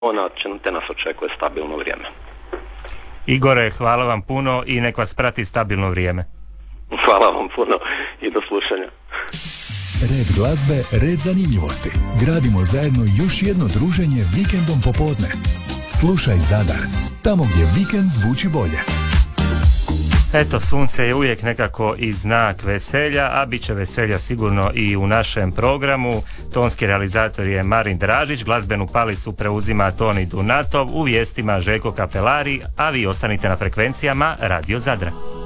te nas očekuje stabilno vrijeme. Igore, hvala vam puno i nek vas prati stabilno vrijeme. Hvala vam puno i do slušanja. Red glazbe, red zanimljivosti. Gradimo zajedno još jedno druženje vikendom popodne. Slušaj Zadar, tamo gdje vikend zvuči bolje. Eto, sunce je uvijek nekako i znak veselja, a bit će veselja sigurno i u našem programu. Tonski realizator je Marin Dražić, glazbenu palicu preuzima Toni Dunatov, u vijestima Željko Kapelari, a vi ostanite na frekvencijama Radio Zadra.